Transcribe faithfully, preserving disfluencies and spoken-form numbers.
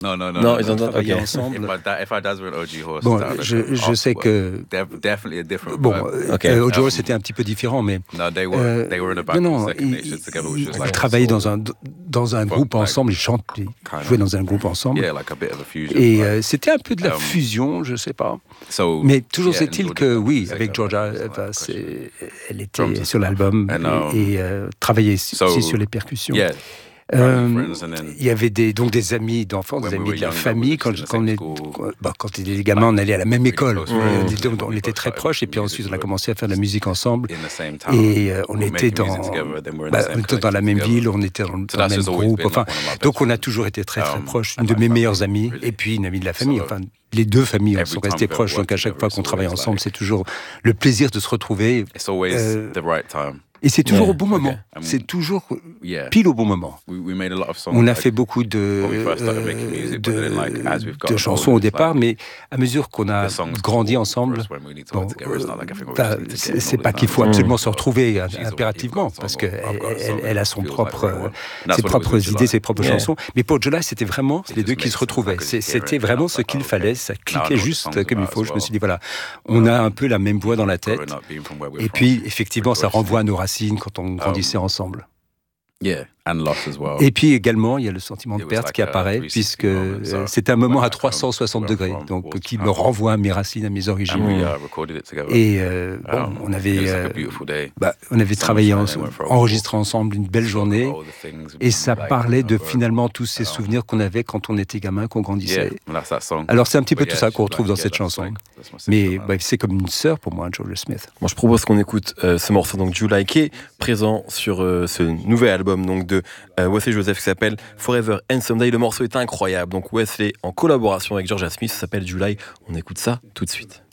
Non, non, non. Non, no, ils ont no. travaillé okay. ensemble. If, my da- if our dads were an O G horse, Bon, that would je, have been je off, sais but que def- definitely a different bon, vibe. Ok. euh, Ojo Um, c'était un petit peu différent, mais No, they were euh, they were in a band non, called non, Second ils, Nature together, which was ils like travaillaient dans soul, un dans un funk, groupe like, ensemble, ils chantent, ils kind jouaient of- dans un groupe ensemble. Yeah, like a bit of a fusion. Et like, euh, c'était un peu de la Um, fusion, je sais pas. so, Mais toujours yeah, and est-il Georgia que Jones oui, was avec like Georgia, that, enfin, like, c'est, elle drums était and sur stuff. l'album And, um, et, et euh, travaillait so, aussi sur les percussions. Yeah, Euh, family friends, and then il y avait des, donc des amis d'enfance, des when we amis were de la young, famille. we Quand, were just quand, in on the est, same school. quand- bah, quand on était des gamins, on allait à la même Really école. close Euh, friends. on était- on We était both très started proches et puis making ensuite on a music commencé à faire de la music ensemble. in the same town. Et euh, on We were était making dans, music together, then we were in the bah, same on était dans la collective même together. ville, on était dans, dans So le that's même just always groupe. been Enfin, like one of my best donc on a friends. toujours été très très Um, proches. and Une de my mes family, meilleures amies really. et puis une amie de la famille. So, Enfin, les deux familles every sont time restées we've proches. ever Donc à chaque worked fois together, qu'on it's travaille always ensemble, like- c'est toujours le plaisir de se retrouver. It's always Euh, the right time. Et c'est toujours Yeah, au bon ok. moment. I mean, C'est toujours Yeah. pile au bon moment. We, we made a lot of songs. On a like, fait beaucoup de, when we first started making euh, music, but then, like, as we've de, gotten de chansons au older, it's départ, like, mais à mesure qu'on a the songs grandi for ensemble, us when we need to bon, work together, it's not like I think we enfin, just need to c'est get c'est all pas the qu'il faut time. absolument Mm. se retrouver She's a- impérativement, you've got a parce song, qu'elle or I've got a elle, song, elle a it son feels like propre, the right one. And ses that's what it was propres with idées, July. ses propres Yeah. chansons. Mais pour Jola, c'était vraiment It les deux just qui se makes sense, retrouvaient. like, C'est- you hear it, C'était and vraiment I'm ce like, qu'il oh, okay. fallait. Ça Now I cliquait know what the juste song's comme il about faut. as Je me well. suis dit, voilà, on a un peu la même voix dans la tête. Growing up, being from where we're Et from, puis, effectivement, ça Bridge Racing. renvoie à nos racines quand on grandissait ensemble. Yeah, and loss as well. Et puis également, il y a le sentiment de It was perte like qui a apparaît, three sixty puisque moment, euh, so c'est un moment went à back trois cent soixante home, where degrés, I'm from, donc Wolverhampton. qui me renvoie à mes racines, à mes origines. And we uh, recorded it together. Et euh, bon, Um, on it avait, was like euh, a beautiful day. bah, on avait Sun travaillé, was en, shining, went for a enregistré walk. ensemble une belle Spoke journée, about all the things et ça like, parlait de over. finalement tous ces Um, souvenirs qu'on avait quand on était gamin, qu'on Yeah, grandissait. and that's that song. Alors c'est un petit peu But tout yeah, ça qu'on she's retrouve like, dans yeah, cette that's chanson. like- that's my sister, Mais man. bah, c'est comme une sœur pour moi, Georgia Smith. Moi, je propose qu'on écoute euh, ce morceau, donc July, qui est présent sur euh, ce nouvel album donc, de euh, Wesley Joseph qui s'appelle Forever and Someday. Le morceau est incroyable. Donc Wesley en collaboration avec Georgia Smith, ça s'appelle July. On écoute ça tout de suite.